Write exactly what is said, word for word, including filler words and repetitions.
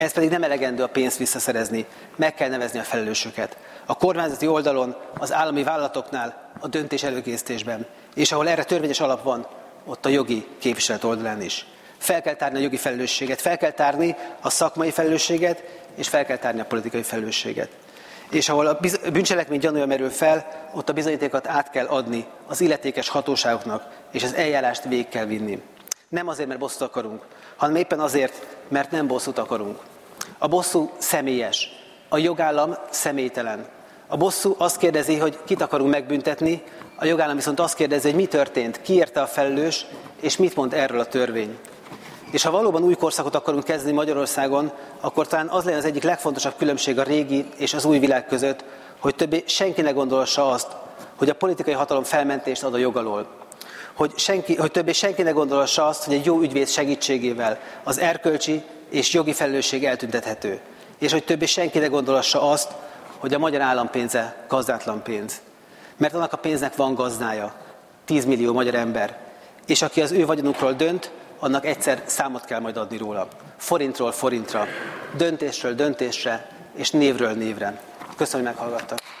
Ez pedig nem elegendő a pénzt visszaszerezni, meg kell nevezni a felelősöket. A kormányzati oldalon, az állami vállalatoknál, a döntés előkészítésben, és ahol erre törvényes alap van, ott a jogi képviselet oldalán is. Fel kell tárni a jogi felelősséget, fel kell tárni a szakmai felelősséget, és fel kell tárni a politikai felelősséget. És ahol a bűncselekmény gyanúja merül fel, ott a bizonyítékokat át kell adni az illetékes hatóságoknak, és az eljárást végig kell vinni. Nem azért, mert bosszút akarunk, hanem éppen azért, mert nem bosszút akarunk. A bosszú személyes, a jogállam személytelen. A bosszú azt kérdezi, hogy kit akarunk megbüntetni, a jogállam viszont azt kérdezi, hogy mi történt, ki érte a felelős, és mit mond erről a törvény. És ha valóban új korszakot akarunk kezdeni Magyarországon, akkor talán az lenne az egyik legfontosabb különbség a régi és az új világ között, hogy többé senki ne gondolassa azt, hogy a politikai hatalom felmentést ad a jog alól. Hogy, senki, hogy többé senki ne gondolassa azt, hogy egy jó ügyvéd segítségével az erkölcsi és jogi felelősség eltüntethető. És hogy többé senki ne gondolassa azt, hogy a magyar állampénze gazdátlan pénz. Mert annak a pénznek van gazdája, tíz millió magyar ember. És aki az ő vagyonukról dönt, annak egyszer számot kell majd adni róla. Forintról forintra, döntésről döntésre, és névről névre. Köszönöm, hogy meghallgattak.